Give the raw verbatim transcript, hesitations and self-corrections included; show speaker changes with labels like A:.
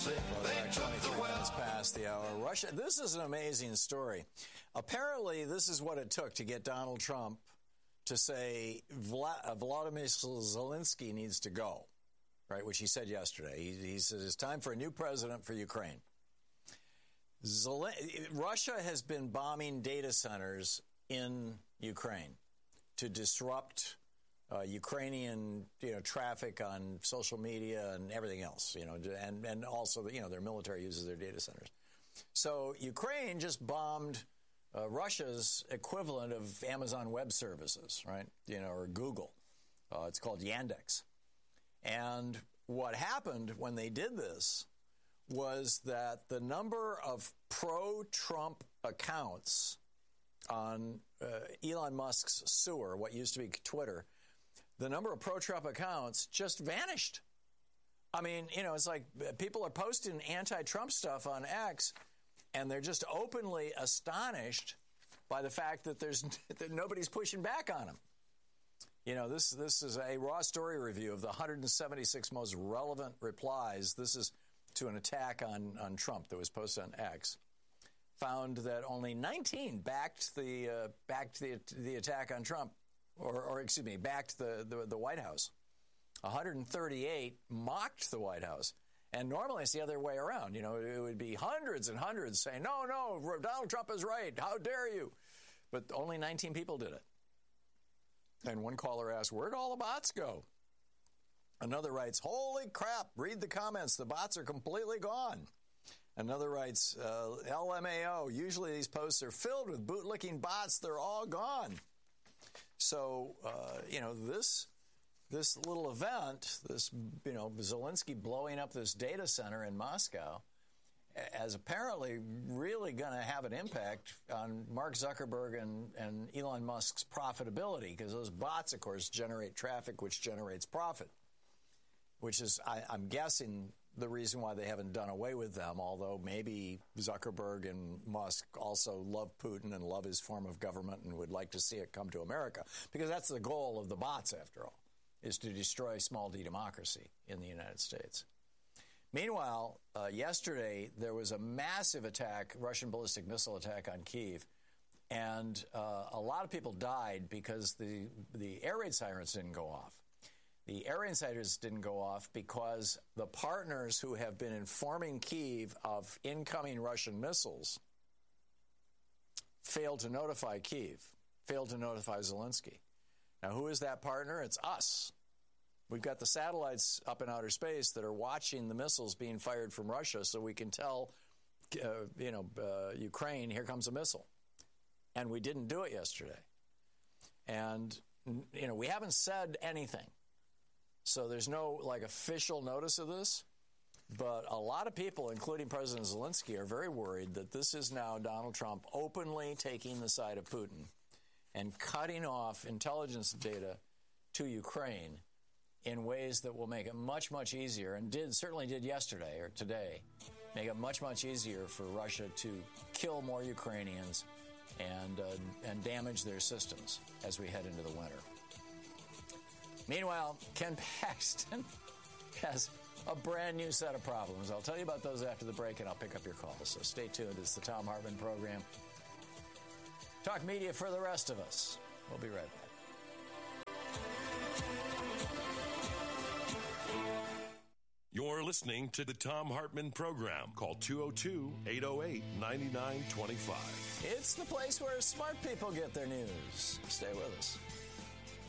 A: Well, they're twenty-three minutes past the hour. Russia. This is an amazing story. Apparently, this is what it took to get Donald Trump to say Vla- Volodymyr Zelensky needs to go, right? Which he said yesterday. He, he said it's time for a new president for Ukraine. Zelen- Russia has been bombing data centers in Ukraine to disrupt Uh, Ukrainian, you know, traffic on social media and everything else, you know, and, and also, you know, their military uses their data centers. So Ukraine just bombed uh, Russia's equivalent of Amazon Web Services, right, you know, or Google. Uh, it's called Yandex. And what happened when they did this was that the number of pro-Trump accounts on uh, Elon Musk's sewer, what used to be Twitter, the number of pro-Trump accounts just vanished. I mean, you know, it's like people are posting anti-Trump stuff on X, and they're just openly astonished by the fact that there's that nobody's pushing back on them. You know, this this is a raw story review of the one hundred seventy-six most relevant replies. This is to an attack on, on Trump that was posted on X. Found that only nineteen backed the uh, backed the the attack on Trump. Or, or excuse me, backed the, the, the White House. one hundred thirty-eight mocked the White House. And normally it's the other way around. You know, it would be hundreds and hundreds saying, no, no, Donald Trump is right. How dare you? But only nineteen people did it. And one caller asked, where'd all the bots go? Another writes, holy crap, read the comments. The bots are completely gone. Another writes, uh, L M A O, usually these posts are filled with bootlicking bots. They're all gone. So, uh, you know, this this little event, this, you know, Zelensky blowing up this data center in Moscow, is apparently really going to have an impact on Mark Zuckerberg and, and Elon Musk's profitability, because those bots, of course, generate traffic, which generates profit, which is, I, I'm guessing, the reason why they haven't done away with them, although maybe Zuckerberg and Musk also love Putin and love his form of government and would like to see it come to America, because that's the goal of the bots, after all, is to destroy small d democracy in the United States. Meanwhile, uh, yesterday there was a massive attack, Russian ballistic missile attack on Kyiv, and uh, a lot of people died because the, the air raid sirens didn't go off. The air raid sirens didn't go off because the partners who have been informing Kyiv of incoming Russian missiles failed to notify Kyiv, failed to notify Zelensky. Now, who is that partner? It's us. We've got the satellites up in outer space that are watching the missiles being fired from Russia, so we can tell, uh, you know, uh, Ukraine, here comes a missile. And we didn't do it yesterday. And, you know, we haven't said anything. So there's no, like, official notice of this. But a lot of people, including President Zelensky, are very worried that this is now Donald Trump openly taking the side of Putin and cutting off intelligence data to Ukraine in ways that will make it much, much easier, and did certainly did yesterday or today, make it much, much easier for Russia to kill more Ukrainians and uh, and damage their systems as we head into the winter. Meanwhile, Ken Paxton has a brand new set of problems. I'll tell you about those after the break, and I'll pick up your calls. So stay tuned. It's the Thom Hartmann Program. Talk media for the rest of us. We'll be right back.
B: You're listening to the Thom Hartmann Program. Call two oh two, eight oh eight, nine nine two five.
A: It's the place where smart people get their news. Stay with us.